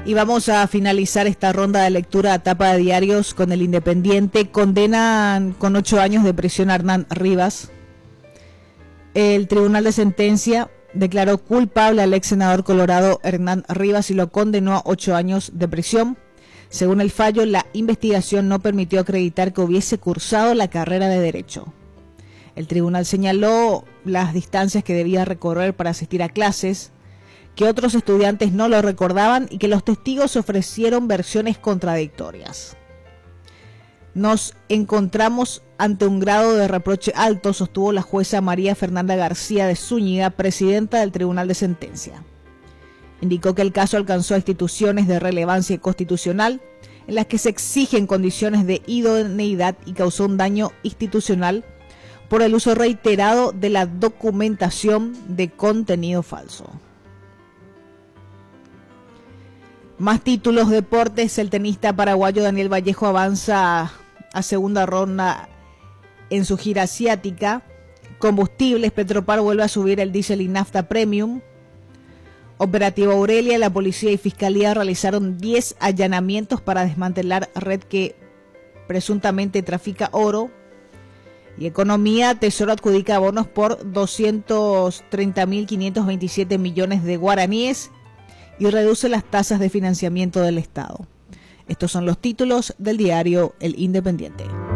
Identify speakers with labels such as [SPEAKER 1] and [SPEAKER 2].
[SPEAKER 1] Y vamos a finalizar esta ronda de lectura a tapa de diarios con el Independiente. Condenan con 8 años de prisión a Hernán Rivas. El Tribunal de Sentencia declaró culpable al ex senador colorado Hernán Rivas y lo condenó a 8 años de prisión. Según el fallo, la investigación no permitió acreditar que hubiese cursado la carrera de Derecho. El tribunal señaló las distancias que debía recorrer para asistir a clases, que otros estudiantes no lo recordaban y que los testigos ofrecieron versiones contradictorias. Nos encontramos ante un grado de reproche alto, sostuvo la jueza María Fernanda García de Zúñiga, presidenta del Tribunal de Sentencia. Indicó que el caso alcanzó a instituciones de relevancia constitucional en las que se exigen condiciones de idoneidad y causó un daño institucional por el uso reiterado de la documentación de contenido falso. Más títulos, deportes. El tenista paraguayo Daniel Vallejo avanza a segunda ronda en su gira asiática. Combustibles, Petropar vuelve a subir el diésel y nafta premium. Operativo Aurelia, la policía y fiscalía realizaron 10 allanamientos para desmantelar red que presuntamente trafica oro. Y economía, Tesoro adjudica bonos por 230.527 millones de guaraníes y reduce las tasas de financiamiento del Estado. Estos son los títulos del diario El Independiente.